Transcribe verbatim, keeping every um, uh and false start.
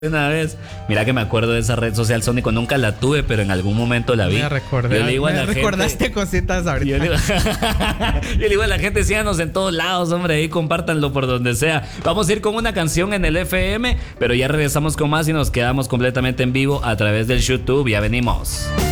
Una vez, mira que me acuerdo de esa red social, Sónico, nunca la tuve, pero en algún momento la vi. Me recordé, yo le digo a me la recordaste gente, cositas ahorita. Yo le, digo, yo le digo a la gente, síganos en todos lados, hombre, ahí compártanlo por donde sea. Vamos a ir con una canción en el F M, pero ya regresamos con más y nos quedamos completamente en vivo a través del YouTube. Ya venimos.